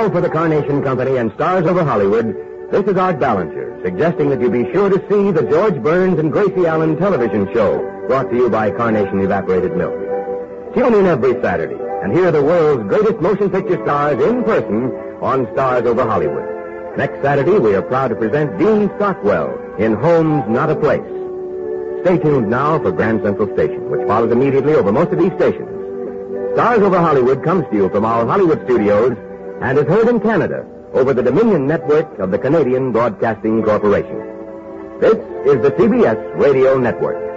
Now for the Carnation Company and Stars Over Hollywood, this is Art Ballinger, suggesting that you be sure to see the George Burns and Gracie Allen television show, brought to you by Carnation Evaporated Milk. Tune in every Saturday and hear the world's greatest motion picture stars in person on Stars Over Hollywood. Next Saturday, we are proud to present Dean Stockwell in Home's Not a Place. Stay tuned now for Grand Central Station, which follows immediately over most of these stations. Stars Over Hollywood comes to you from our Hollywood studios and is heard in Canada over the Dominion Network of the Canadian Broadcasting Corporation. This is the CBS Radio Network.